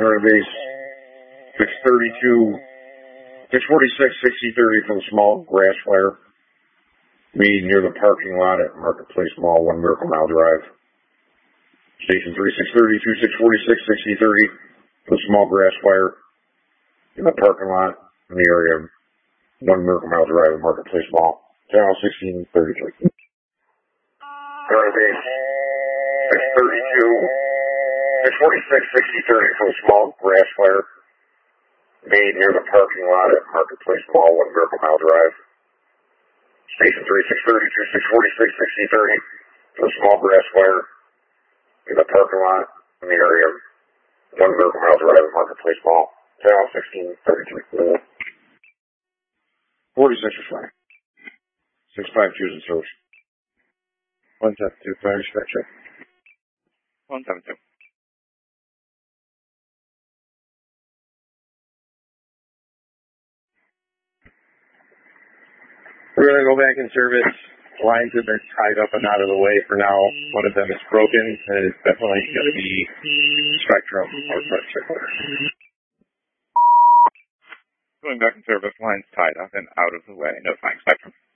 Air base 632, 646, 6030 for the small grass fire made near the parking lot at Marketplace Mall, 1 Miracle Mile Drive. Station 3632, 646, 6030 for the small grass fire in the parking lot in the area of 1 Miracle Mile Drive at Marketplace Mall. Channel 1633. Air base 632, 646, 6030 for the small grass fire made near the parking lot at Marketplace Mall, 1 Miracle Mile Drive. Station 3632, 646, 6030 for the small grass fire in the parking lot in the area of 1 Miracle Mile Drive at Marketplace Mall. Channel 1633. 46 is fine. 65 choose and search. 172 fire spectrum. 172. We're going to go back in service. Lines have been tied up and out of the way for now. One of them is broken, and it's definitely going to be Spectrum or Front Circular. Going back in service, lines tied up and out of the way. Notifying Spectrum.